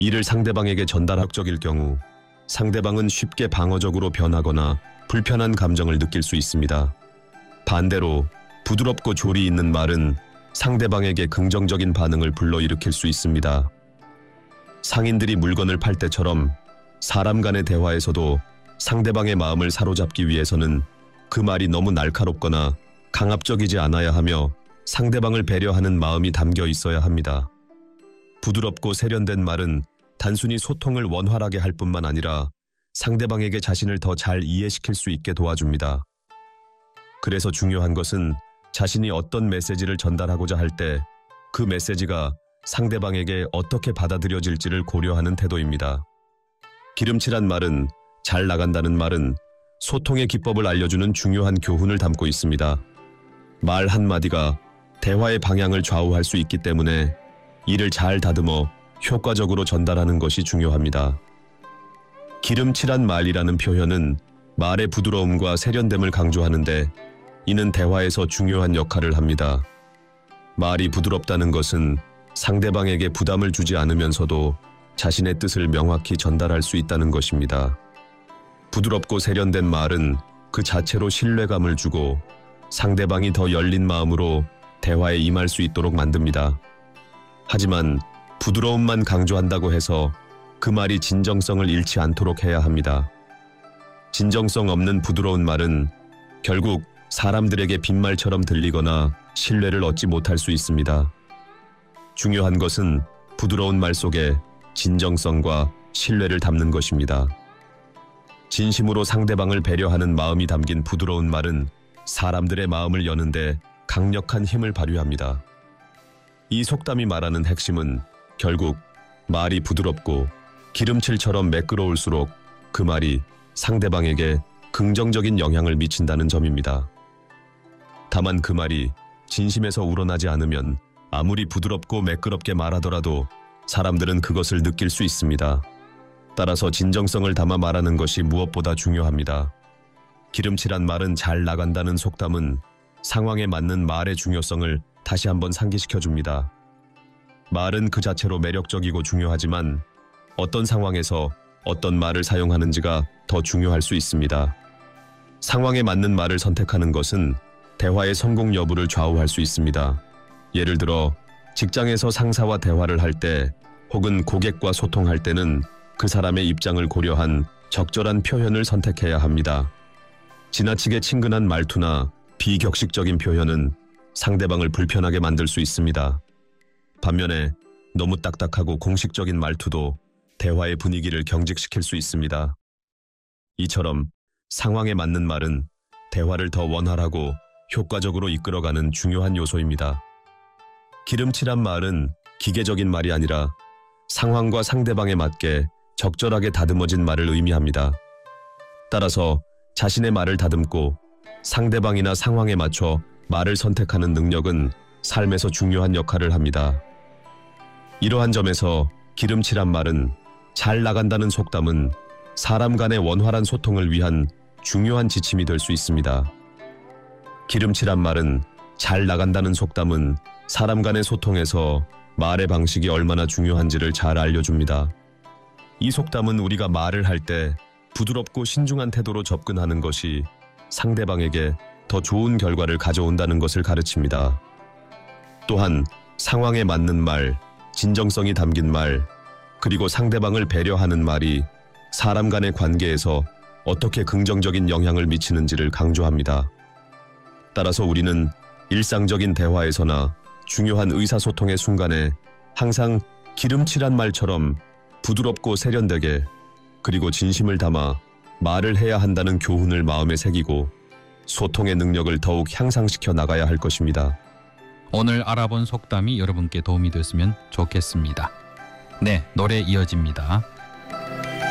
이를 상대방에게 전달학적일 경우 상대방은 쉽게 방어적으로 변하거나 불편한 감정을 느낄 수 있습니다. 반대로 부드럽고 조리 있는 말은 상대방에게 긍정적인 반응을 불러일으킬 수 있습니다. 상인들이 물건을 팔 때처럼 사람 간의 대화에서도 상대방의 마음을 사로잡기 위해서는 그 말이 너무 날카롭거나 강압적이지 않아야 하며 상대방을 배려하는 마음이 담겨 있어야 합니다. 부드럽고 세련된 말은 단순히 소통을 원활하게 할 뿐만 아니라 상대방에게 자신을 더 잘 이해시킬 수 있게 도와줍니다. 그래서 중요한 것은 자신이 어떤 메시지를 전달하고자 할 때 그 메시지가 상대방에게 어떻게 받아들여질지를 고려하는 태도입니다. 기름칠한 말은, 잘 나간다는 말은 소통의 기법을 알려주는 중요한 교훈을 담고 있습니다. 말 한마디가 대화의 방향을 좌우할 수 있기 때문에 이를 잘 다듬어 효과적으로 전달하는 것이 중요합니다. 기름칠한 말이라는 표현은 말의 부드러움과 세련됨을 강조하는데 이는 대화에서 중요한 역할을 합니다. 말이 부드럽다는 것은 상대방에게 부담을 주지 않으면서도 자신의 뜻을 명확히 전달할 수 있다는 것입니다. 부드럽고 세련된 말은 그 자체로 신뢰감을 주고 상대방이 더 열린 마음으로 대화에 임할 수 있도록 만듭니다. 하지만 부드러움만 강조한다고 해서 그 말이 진정성을 잃지 않도록 해야 합니다. 진정성 없는 부드러운 말은 결국 사람들에게 빈말처럼 들리거나 신뢰를 얻지 못할 수 있습니다. 중요한 것은 부드러운 말 속에 진정성과 신뢰를 담는 것입니다. 진심으로 상대방을 배려하는 마음이 담긴 부드러운 말은 사람들의 마음을 여는데 강력한 힘을 발휘합니다. 이 속담이 말하는 핵심은 결국 말이 부드럽고 기름칠처럼 매끄러울수록 그 말이 상대방에게 긍정적인 영향을 미친다는 점입니다. 다만 그 말이 진심에서 우러나지 않으면 아무리 부드럽고 매끄럽게 말하더라도 사람들은 그것을 느낄 수 있습니다. 따라서 진정성을 담아 말하는 것이 무엇보다 중요합니다. 기름칠한 말은 잘 나간다는 속담은 상황에 맞는 말의 중요성을 다시 한번 상기시켜줍니다. 말은 그 자체로 매력적이고 중요하지만 어떤 상황에서 어떤 말을 사용하는지가 더 중요할 수 있습니다. 상황에 맞는 말을 선택하는 것은 대화의 성공 여부를 좌우할 수 있습니다. 예를 들어 직장에서 상사와 대화를 할 때 혹은 고객과 소통할 때는 그 사람의 입장을 고려한 적절한 표현을 선택해야 합니다. 지나치게 친근한 말투나 비격식적인 표현은 상대방을 불편하게 만들 수 있습니다. 반면에 너무 딱딱하고 공식적인 말투도 대화의 분위기를 경직시킬 수 있습니다. 이처럼 상황에 맞는 말은 대화를 더 원활하고 효과적으로 이끌어가는 중요한 요소입니다. 기름칠한 말은 기계적인 말이 아니라 상황과 상대방에 맞게 적절하게 다듬어진 말을 의미합니다. 따라서 자신의 말을 다듬고 상대방이나 상황에 맞춰 말을 선택하는 능력은 삶에서 중요한 역할을 합니다. 이러한 점에서 기름칠한 말은, 잘 나간다는 속담은 사람 간의 원활한 소통을 위한 중요한 지침이 될 수 있습니다. 기름칠한 말은, 잘 나간다는 속담은 사람 간의 소통에서 말의 방식이 얼마나 중요한지를 잘 알려줍니다. 이 속담은 우리가 말을 할 때 부드럽고 신중한 태도로 접근하는 것이 상대방에게 더 좋은 결과를 가져온다는 것을 가르칩니다. 또한 상황에 맞는 말, 진정성이 담긴 말, 그리고 상대방을 배려하는 말이 사람 간의 관계에서 어떻게 긍정적인 영향을 미치는지를 강조합니다. 따라서 우리는 일상적인 대화에서나 중요한 의사소통의 순간에 항상 기름칠한 말처럼 부드럽고 세련되게 그리고 진심을 담아 말을 해야 한다는 교훈을 마음에 새기고 소통의 능력을 더욱 향상시켜 나가야 할 것입니다. 오늘 알아본 속담이 여러분께 도움이 됐으면 좋겠습니다. 네, 노래 이어집니다.